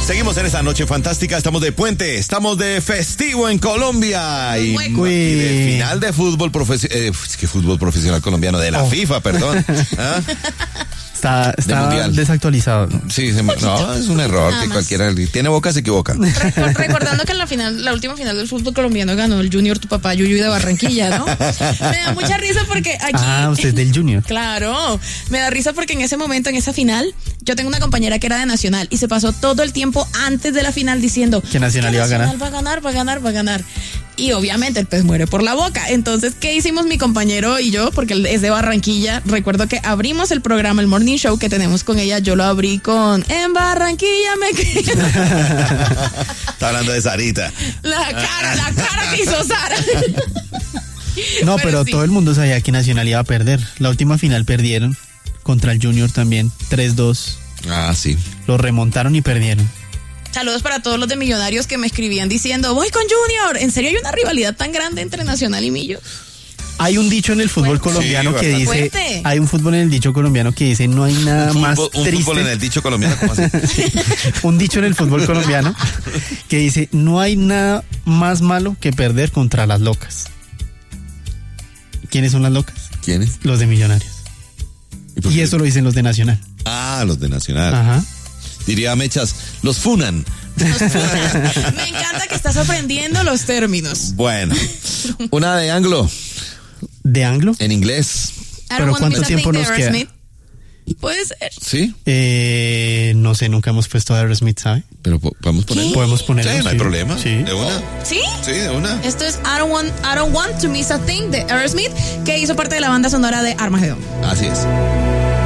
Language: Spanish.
Seguimos en esta noche fantástica, estamos de puente, estamos de festivo en Colombia y de final de fútbol profesional, fútbol profesional colombiano, de la FIFA, perdón. ¿Ah? Está desactualizado. Sí, no, es un error que cualquiera tiene boca se equivoca. Recordando que en la última final del fútbol colombiano ganó el Junior, tu papá Yuyu de Barranquilla, ¿no? Me da mucha risa porque aquí... usted es del Junior. Claro, me da risa porque en ese momento, en esa final, yo tengo una compañera que era de Nacional y se pasó todo el tiempo antes de la final diciendo que Nacional iba a ganar. Va a ganar. Y obviamente el pez muere por la boca. Entonces, ¿qué hicimos mi compañero y yo? Porque él es de Barranquilla. Recuerdo que abrimos el programa, el Morning Show que tenemos con ella. Yo lo abrí con En Barranquilla me quedo. Está hablando de Sarita. La cara que hizo Sara. No, pero sí. Todo el mundo sabía que Nacional iba a perder. La última final perdieron contra el Junior también, 3-2. Ah, sí. Lo remontaron y perdieron. Saludos para todos los de Millonarios que me escribían diciendo, voy con Junior. ¿En serio hay una rivalidad tan grande entre Nacional y Millo? Hay un dicho en el fútbol colombiano que dice, fuerte. Hay un fútbol en el dicho colombiano que dice, no hay nada más triste. Un fútbol en el dicho colombiano, ¿cómo así? Un dicho en el fútbol colombiano que dice, no hay nada más malo que perder contra las locas. ¿Quiénes son las locas? ¿Quiénes? Los de Millonarios. Y eso lo dicen los de Nacional. Ah, los de Nacional. Ajá. Diría Mechas, los funan. Me encanta que estás aprendiendo los términos. Bueno, una de anglo. ¿De anglo? En inglés. ¿Pero cuánto tiempo nos queda? Puede ser. ¿Sí? No sé, nunca hemos puesto a Aerosmith, ¿sabe? Pero podemos ponerlo. Podemos ponerlo. Sí, no hay problema. Sí. ¿De una? ¿Sí? Sí, de una. Esto es I don't want to miss a thing de Aerosmith, que hizo parte de la banda sonora de Armageddon. Así es.